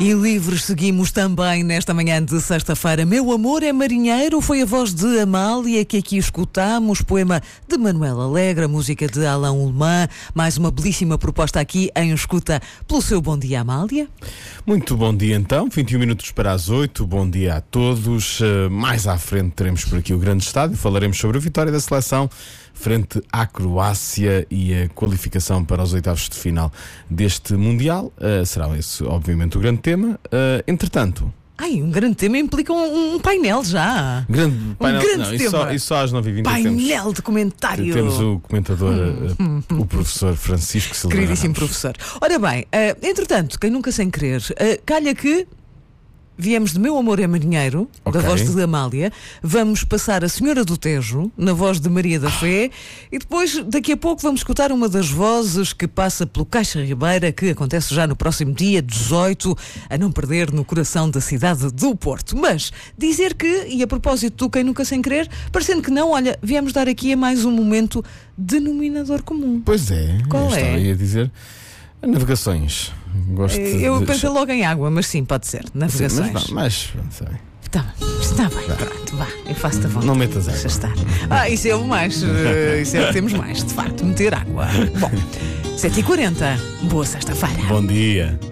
E livres seguimos também nesta manhã de sexta-feira. Meu amor é marinheiro, foi a voz de Amália que aqui escutamos, poema de Manuel Alegre, música de Alain Ullmann, mais uma belíssima proposta aqui em escuta pelo seu Bom Dia, Amália. Muito bom dia então, 21 minutos para as 8, bom dia a todos. Mais à frente teremos por aqui o grande estádio, falaremos sobre a vitória da seleção frente à Croácia e a qualificação para os oitavos de final deste Mundial. Será esse, obviamente, o grande tema. Entretanto... Um grande tema implica um painel já. Grande painel, grande tema. Isso só às 9h20 painel de comentário. Temos o comentador, o professor Francisco Silva. Queridíssimo professor. Ora bem, entretanto, quem nunca sem querer, calha que viemos de Meu Amor é Marinheiro, da voz de Amália, vamos passar a Senhora do Tejo, na voz de Maria da Fé, e depois, daqui a pouco, vamos escutar uma das vozes que passa pelo Caixa Ribeira, que acontece já no próximo dia 18, a não perder no coração da cidade do Porto. Mas, dizer que, e a propósito do Quem Nunca Sem Querer, parecendo que não, olha, viemos dar aqui a mais um momento denominador comum. Pois é, qual é? Estava a dizer, navegações. Eu pensei logo em água, mas sim, pode ser. Navegações. Sim, mas sabe. Está bem, pronto, vá, eu faço-te a vontade. Não metas água. Deixa estar. Isso é o mais, isso é o que temos mais, de facto, meter água. Bom, 7h40, boa sexta-feira. Bom dia.